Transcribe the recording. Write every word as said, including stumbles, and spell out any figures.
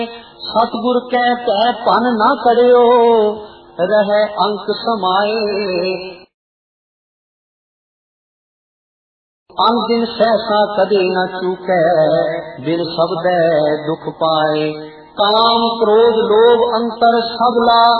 सतगुर कै तै पन न करियो, रहे अंक समाए। अन दिन सहसा कदे न चूकै, बिन शब्दै दुख पाए। काम क्रोध लोभ अंतर सब ला,